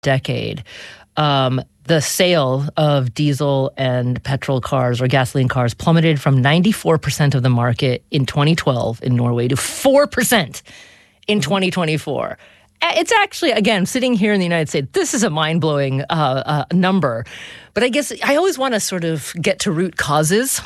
decade, the sale of diesel and petrol cars or gasoline cars plummeted from 94% of the market in 2012 in Norway to 4% in 2024. It's actually, again, sitting here in the United States, this is a mind-blowing number. But I guess I always want to sort of get to root causes.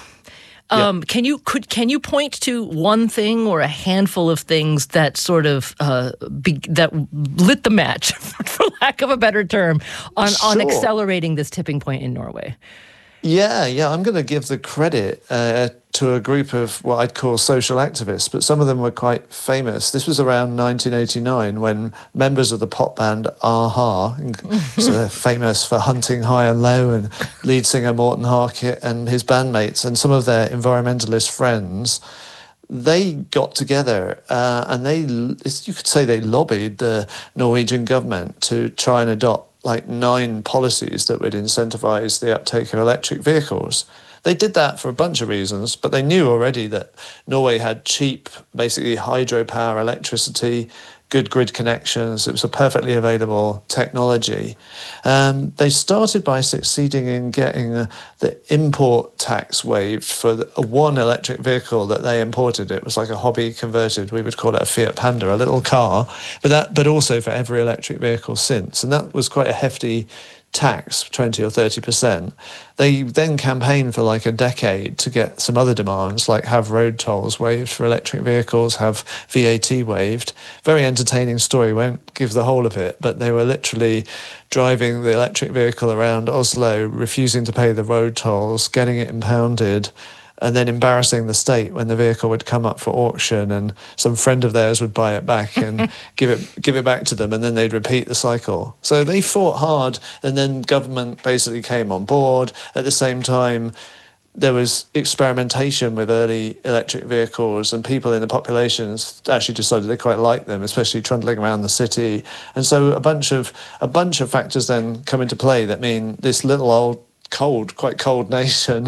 Can you point to one thing or a handful of things that sort of that lit the match, for lack of a better term, on accelerating this tipping point in Norway? Yeah. I'm going to give the credit to a group of what I'd call social activists, but some of them were quite famous. This was around 1989 when members of the pop band a-ha, so they're famous for Hunting High and Low, and lead singer Morten Harket and his bandmates and some of their environmentalist friends, they got together and you could say they lobbied the Norwegian government to try and adopt like 9 policies that would incentivize the uptake of electric vehicles. They did that for a bunch of reasons, but they knew already that Norway had cheap, basically hydropower electricity, good grid connections. It was a perfectly available technology. They started by succeeding in getting the import tax waived for one electric vehicle that they imported. It was like a hobby converted, we would call it a Fiat Panda, a little car, but also for every electric vehicle since. And that was quite a hefty tax, 20 or 30%. They then campaigned for like a decade to get some other demands, like have road tolls waived for electric vehicles, have VAT waived. Very entertaining story, won't give the whole of it, but they were literally driving the electric vehicle around Oslo, refusing to pay the road tolls, getting it impounded, and then embarrassing the state when the vehicle would come up for auction and some friend of theirs would buy it back and give it back to them, and then they'd repeat the cycle. So they fought hard, and then government basically came on board. At the same time, there was experimentation with early electric vehicles, and people in the populations actually decided they quite liked them, especially trundling around the city. And so a bunch of factors then come into play that mean this little old quite cold nation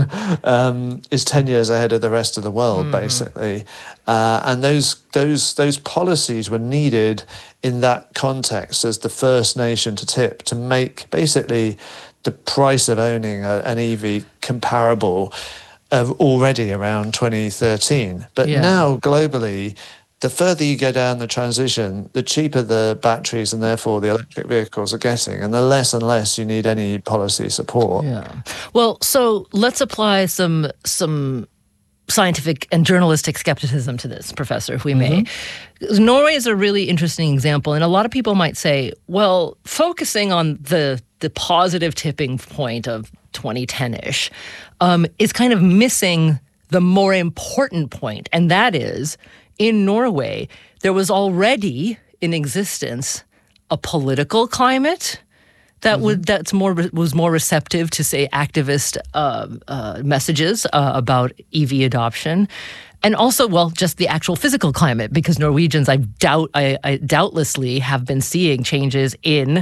is 10 years ahead of the rest of the world, basically. And those policies were needed in that context as the first nation to tip, to make basically the price of owning an EV comparable already around 2013. But now globally, the further you go down the transition, the cheaper the batteries and therefore the electric vehicles are getting, and the less and less you need any policy support. Yeah. Well, so let's apply some scientific and journalistic skepticism to this, Professor, if we may. Norway is a really interesting example, and a lot of people might say, well, focusing on the positive tipping point of 2010-ish is kind of missing the more important point, and that is, in Norway, there was already in existence a political climate that was more receptive to, say, activist messages about EV adoption, and also, well, just the actual physical climate, because Norwegians, I doubtlessly have been seeing changes in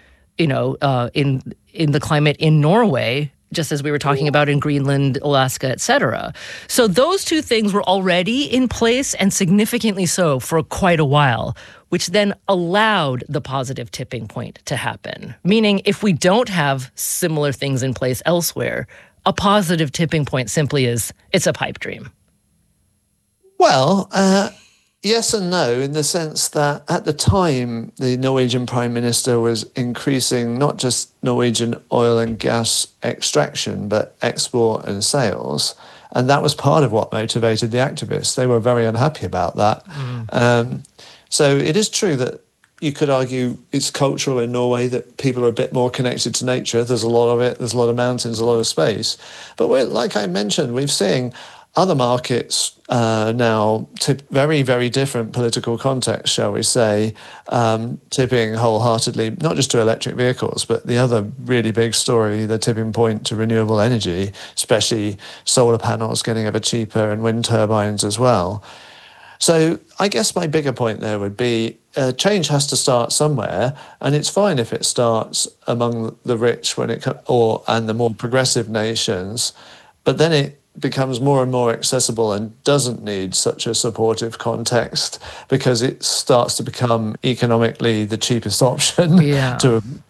the climate in Norway, just as we were talking about in Greenland, Alaska, et cetera. So those two things were already in place, and significantly so for quite a while, which then allowed the positive tipping point to happen. Meaning, if we don't have similar things in place elsewhere, a positive tipping point simply it's a pipe dream. Well, yes and no, in the sense that at the time, the Norwegian Prime Minister was increasing not just Norwegian oil and gas extraction, but export and sales. And that was part of what motivated the activists. They were very unhappy about that. So it is true that you could argue it's cultural in Norway that people are a bit more connected to nature. There's a lot of it. There's a lot of mountains, a lot of space. But like I mentioned, we've seen other markets now, very, very different political context, shall we say, tipping wholeheartedly, not just to electric vehicles, but the other really big story, the tipping point to renewable energy, especially solar panels getting ever cheaper and wind turbines as well. So I guess my bigger point there would be change has to start somewhere, and it's fine if it starts among the rich and the more progressive nations, but then it becomes more and more accessible and doesn't need such a supportive context because it starts to become economically the cheapest option to